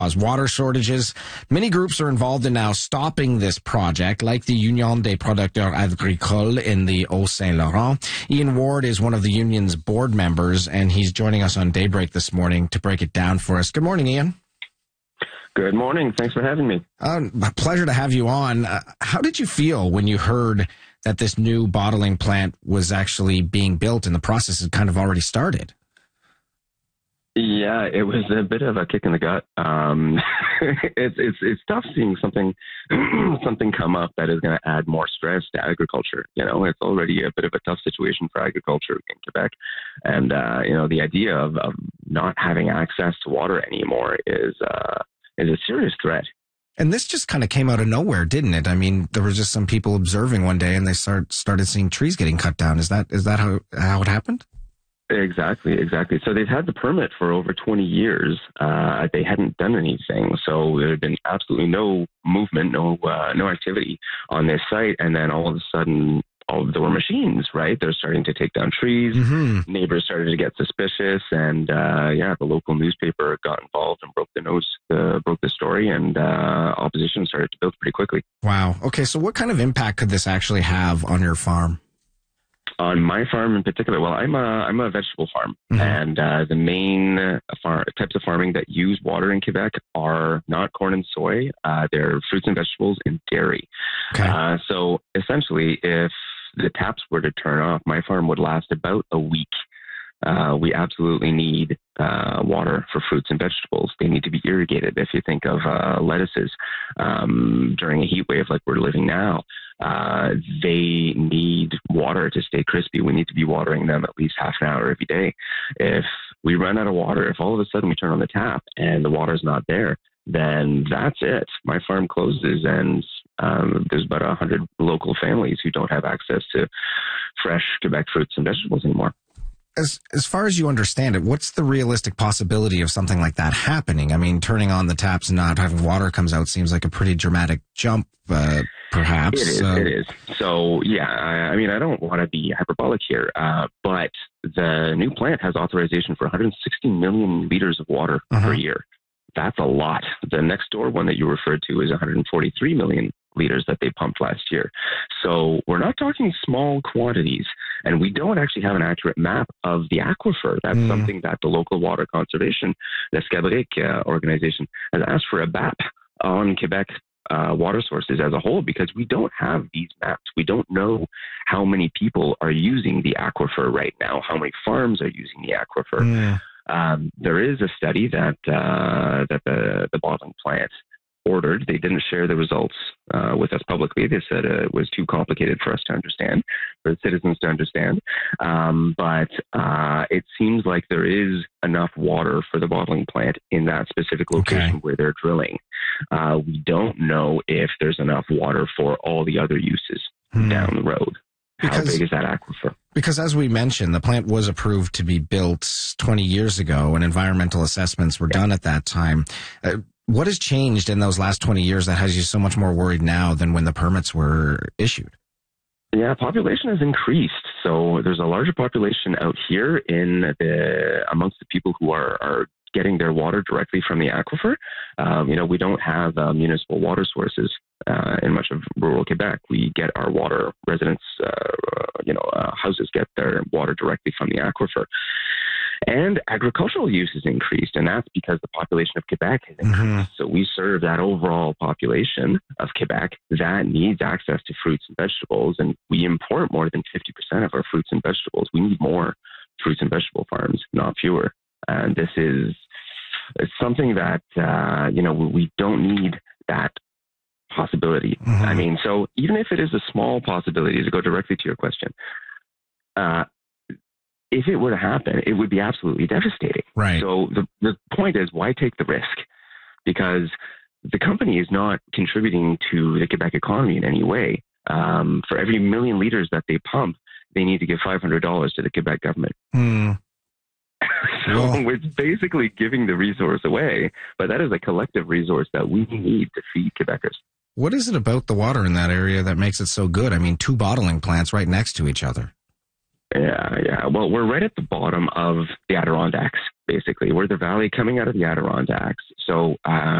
cause water shortages. Many groups are involved in now stopping this project, like the Union des Producteurs Agricoles in the Haut-Saint-Laurent. Ian Ward is one of the union's board members, and he's joining us on Daybreak this morning to break it down for us. Good morning, Ian. Good morning. Thanks for having me. Pleasure to have you on. How did you feel when you heard that this new bottling plant was actually being built and the process had kind of already started? Yeah, it was a bit of a kick in the gut. It's tough seeing something come up that is going to add more stress to agriculture. You know, it's already a bit of a tough situation for agriculture in Quebec, and the idea of not having access to water anymore is a serious threat. And this just kind of came out of nowhere, didn't it? I mean, there were just some people observing one day, and they started seeing trees getting cut down. Is that how it happened? Exactly. So they've had the permit for over 20 years. They hadn't done anything. So there had been absolutely no movement, no activity on this site. And then all of a sudden, there were machines, right? They're starting to take down trees. Mm-hmm. Neighbors started to get suspicious. And the local newspaper got involved and broke the story. And opposition started to build pretty quickly. Wow. Okay. So what kind of impact could this actually have on your farm? On my farm in particular, well, I'm a vegetable farm, mm-hmm. and the main types of farming that use water in Quebec are not corn and soy. They're fruits and vegetables and dairy. Okay. So essentially, if the taps were to turn off, my farm would last about a week. We absolutely need water for fruits and vegetables. They need to be irrigated. If you think of lettuces during a heat wave like we're living now, they need water to stay crispy. We need to be watering them at least half an hour every day. If we run out of water, if all of a sudden we turn on the tap and the water's not there, then that's it. My farm closes, and there's about 100 local families who don't have access to fresh Quebec fruits and vegetables anymore. As far as you understand it, what's the realistic possibility of something like that happening? I mean, turning on the taps and not having water comes out seems like a pretty dramatic jump, perhaps. It is. So, yeah, I don't want to be hyperbolic here, but the new plant has authorization for 160 million liters of water per year. That's a lot. The next door one that you referred to is 143 million liters that they pumped last year. So we're not talking small quantities, and we don't actually have an accurate map of the aquifer. That's something that the local water conservation, the Scabric organization, has asked for a BAP on Quebec water sources as a whole, because we don't have these maps. We don't know how many people are using the aquifer right now, how many farms are using the aquifer. There is a study that the bottling plant ordered. They didn't share the results with us publicly. They said it was too complicated for us to understand, for the citizens to understand. But it seems like there is enough water for the bottling plant in that specific location where they're drilling. We don't know if there's enough water for all the other uses down the road. How big is that aquifer? Because as we mentioned, the plant was approved to be built 20 years ago, and environmental assessments were done at that time. What has changed in those last 20 years that has you so much more worried now than when the permits were issued? Yeah, population has increased. So there's a larger population out here amongst the people who are getting their water directly from the aquifer. We don't have municipal water sources in much of rural Quebec. We get our water, residents, houses get their water directly from the aquifer. And agricultural use has increased, and that's because the population of Quebec has increased. So we serve that overall population of Quebec that needs access to fruits and vegetables, and we import more than 50% of our fruits and vegetables. We need more fruits and vegetable farms, not fewer. And this is something that, we don't need that possibility. I mean, so even if it is a small possibility, to go directly to your question, if it were to happen, it would be absolutely devastating. Right. So the point is, why take the risk? Because the company is not contributing to the Quebec economy in any way. For every million liters that they pump, they need to give $500 to the Quebec government. So it's basically giving the resource away, but that is a collective resource that we need to feed Quebecers. What is it about the water in that area that makes it so good? I mean, 2 bottling plants right next to each other. Yeah. Well, we're right at the bottom of the Adirondacks, basically. We're the valley coming out of the Adirondacks. So